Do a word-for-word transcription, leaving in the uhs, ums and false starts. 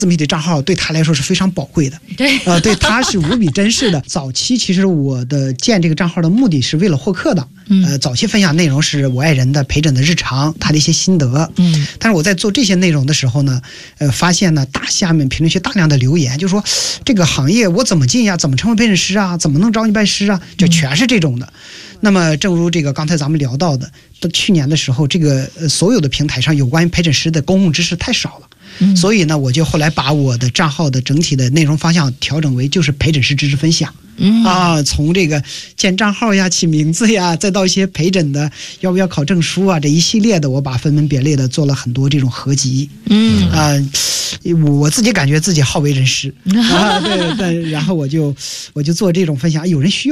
自媒体账号对他来说是非常宝贵的， 对， 呃，对他是无比珍视的。早期其实我的建这个账号的目的是为了获客的，呃，早期分享内容是我爱人的陪诊的日常，他的一些心得，嗯，但是我在做这些内容的时候呢，呃，发现呢，大下面评论区大量的留言，就说这个行业我怎么进呀？怎么成为陪诊师啊？怎么能找你拜师啊？就全是这种的。那么，正如这个刚才咱们聊到的，到去年的时候，这个呃所有的平台上有关于陪诊师的公共知识太少了。嗯、所以呢，我就后来把我的账号的整体的内容方向调整为就是陪诊师知识分享，嗯啊，从这个建账号呀、起名字呀，再到一些陪诊的要不要考证书啊这一系列的，我把分门别类的做了很多这种合集，嗯啊，我自己感觉自己好为人师啊，对对，然后我就我就做这种分享，有人需要。